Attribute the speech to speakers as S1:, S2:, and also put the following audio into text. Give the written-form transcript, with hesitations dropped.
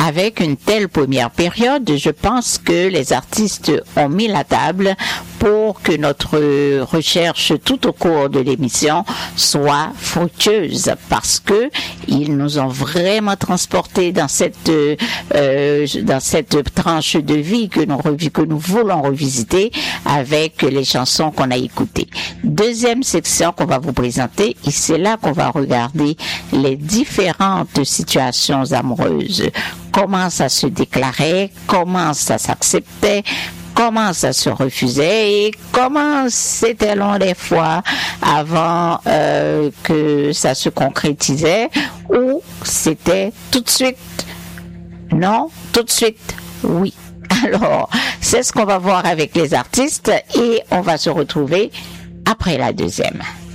S1: avec une telle première période, je pense que les artistes ont mis la table pour que notre recherche tout au cours de l'émission soit fructueuse, parce que ils nous ont vraiment transportés dans cette tranche de vie que nous voulons revisiter avec les chansons qu'on a écoutées. Deuxième section qu'on va vous présenter, et c'est là qu'on va regarder les différentes situations amoureuses. Comment ça se déclarait, comment ça s'acceptait, comment ça se refusait et comment c'était long des fois avant que ça se concrétisait, ou c'était tout de suite non, tout de suite oui. Alors, c'est ce qu'on va voir avec les artistes et on va se retrouver après la deuxième.